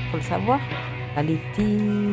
faut le savoir. À l'été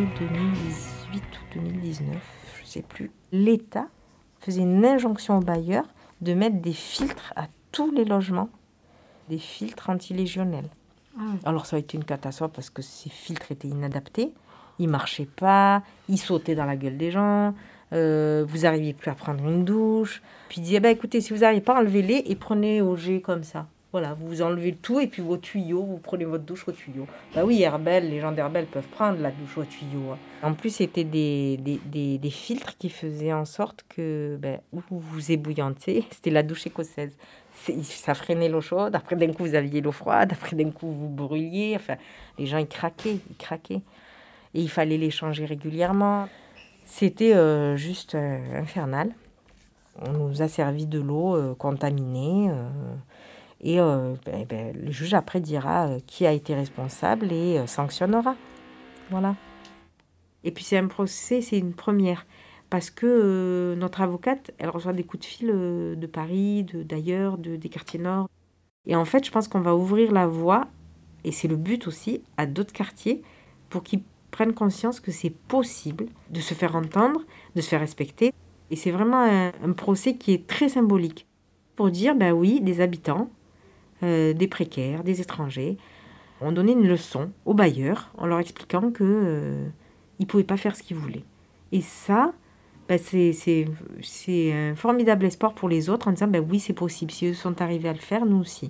2018 ou 2019, je ne sais plus, l'État faisait une injonction aux bailleurs de mettre des filtres à tous les logements, des filtres anti-légionnels. Alors ça a été une catastrophe parce que ces filtres étaient inadaptés, ils ne marchaient pas, ils sautaient dans la gueule des gens, vous n'arriviez plus à prendre une douche. Puis ils disaient, écoutez, si vous n'arrivez pas, enlevez-les et prenez au jet comme ça. Voilà, vous enlevez le tout et puis vos tuyaux, vous prenez votre douche au tuyau. Oui, Herbel, les gens d'Herbel peuvent prendre la douche au tuyau. En plus, c'était des filtres qui faisaient en sorte que vous ébouillantez. C'était la douche écossaise. Ça freinait l'eau chaude. Après, d'un coup, vous aviez l'eau froide. Après, d'un coup, vous brûliez. Enfin, les gens, ils craquaient. Et il fallait les changer régulièrement. C'était juste infernal. On nous a servi de l'eau contaminée. Et le juge, après, dira qui a été responsable et sanctionnera. Voilà. Et puis, c'est un procès, c'est une première. Parce que notre avocate, elle reçoit des coups de fil de Paris, d'ailleurs, des quartiers nord. Et en fait, je pense qu'on va ouvrir la voie, et c'est le but aussi, à d'autres quartiers, pour qu'ils prennent conscience que c'est possible de se faire entendre, de se faire respecter. Et c'est vraiment un procès qui est très symbolique. Pour dire, oui, des habitants, des précaires, des étrangers, ont donné une leçon aux bailleurs en leur expliquant qu'ils ne pouvaient pas faire ce qu'ils voulaient. Et ça, c'est un formidable espoir pour les autres en disant oui, c'est possible. Si eux sont arrivés à le faire, nous aussi.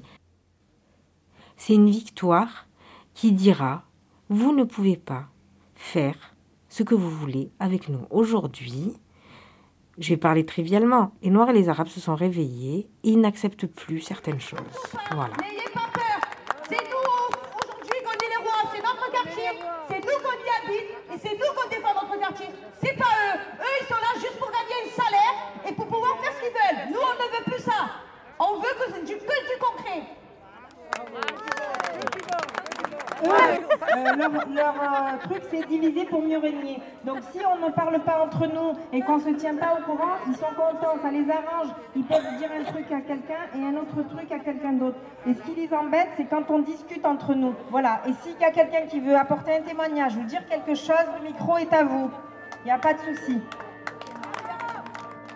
C'est une victoire qui dira vous ne pouvez pas faire ce que vous voulez avec nous. Aujourd'hui, je vais parler trivialement, les Noirs et les Arabes se sont réveillés et ils n'acceptent plus certaines choses. Voilà. N'ayez pas peur, c'est nous aujourd'hui qu'on est les rois, c'est notre quartier, c'est nous qu'on y habite et c'est nous qu'on défend notre quartier. C'est pas eux, ils sont là juste pour gagner un salaire et pour pouvoir faire ce qu'ils veulent. Nous on ne veut plus ça, on veut que du concret. Leur truc, c'est diviser pour mieux régner. Donc si on ne parle pas entre nous et qu'on ne se tient pas au courant, ils sont contents, ça les arrange. Ils peuvent dire un truc à quelqu'un et un autre truc à quelqu'un d'autre. Et ce qui les embête, c'est quand on discute entre nous. Voilà. Et s'il y a quelqu'un qui veut apporter un témoignage ou dire quelque chose, le micro est à vous. Il n'y a pas de souci.